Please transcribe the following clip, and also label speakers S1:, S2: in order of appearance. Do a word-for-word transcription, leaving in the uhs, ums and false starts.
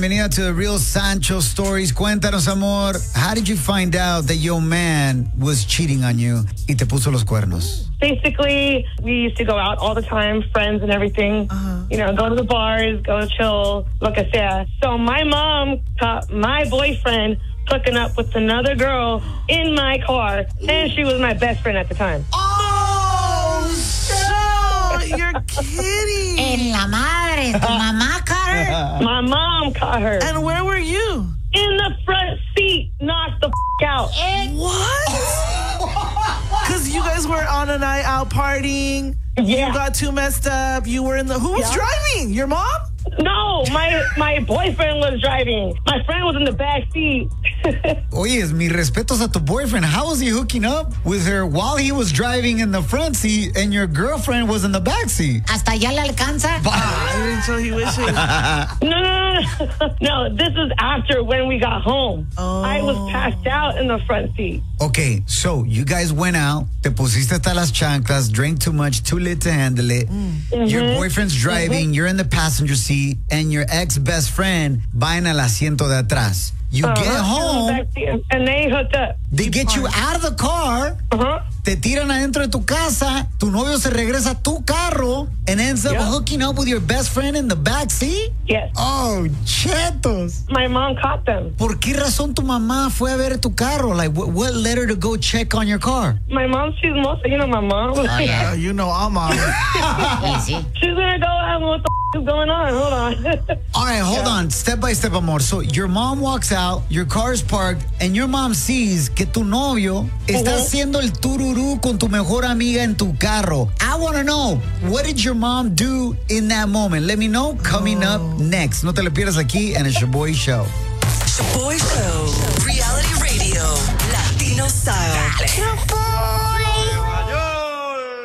S1: Bienvenida to the Real Sancho Stories. Cuéntanos, amor. How did you find out that your man was cheating on you y te puso los cuernos?
S2: Basically, we used to go out all the time, friends and everything. Uh-huh. You know, go to the bars, go chill, lo que sea. So my mom caught my boyfriend hooking up with another girl in my car, and she was my best friend at the time.
S3: Oh, so you're kidding.
S4: En la madre, tu mamá caught her?
S2: My mom caught her.
S3: And where were you?
S2: In the front seat, knocked the f*** out.
S3: What? Because you guys were on a night out partying.
S2: Yeah.
S3: You got too messed up. You were in the... Who was
S2: Yeah.
S3: driving? Your mom?
S2: No, my my boyfriend was driving. My friend was in the back seat.
S1: Oye, mis respetos a tu boyfriend. How was he hooking up with her while he was driving in the front seat and your girlfriend was in the back seat?
S4: ¿Hasta allá le alcanza?
S3: Ah, until he wishes.
S2: No, no, no, no. No, this is after when we got home.
S3: Oh.
S2: I was passed out in the front seat.
S1: Okay, so you guys went out, te pusiste hasta las chanclas, drank too much, too lit to handle it.
S2: Mm-hmm.
S1: Your boyfriend's driving, mm-hmm. you're in the passenger seat, and your ex-best friend va en el asiento de atrás. You
S2: Uh-huh.
S1: get home,
S2: and they hooked up.
S1: they get you out of the car,
S2: Uh-huh.
S1: te tiran adentro de tu casa, tu novio se regresa a tu carro, and ends up
S2: Yep.
S1: hooking up with your best friend in the back seat?
S2: Yes.
S1: Oh, chetos.
S2: My mom caught them.
S1: ¿Por qué razón tu mamá fue a ver tu carro? Like, what, what led her to go check on your car?
S2: My mom, she's most, you know, my mom.
S4: Oh, yeah.
S3: Uh, you know I'm on.
S4: Easy.
S2: She's gonna go out. What the f- is going on? Hold on.
S1: All right, hold
S2: Yeah.
S1: on. Step by step, amor. So your mom walks out, your car is parked, and your mom sees que tu novio está
S2: Uh-huh.
S1: haciendo el tururú con tu mejor amiga en tu carro. I want to know, what did your mom do in that moment? Let me know coming up next. No te lo pierdas aquí en el Shaboy Show.
S5: Shaboy Show. Reality radio. Latino style.